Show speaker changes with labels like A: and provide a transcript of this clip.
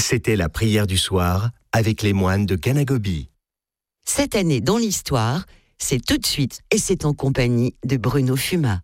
A: C'était la prière du soir avec les moines de Kanagobi.
B: Cette année dans l'histoire, c'est tout de suite et c'est en compagnie de Bruno Fuma.